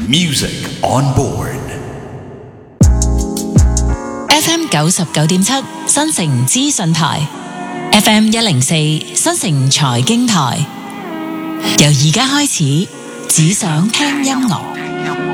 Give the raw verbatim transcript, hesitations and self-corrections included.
Music on board. F M 九十九點七新城資訊台 ，F M 一零四新城財經台。由而家開始，只想聽音樂。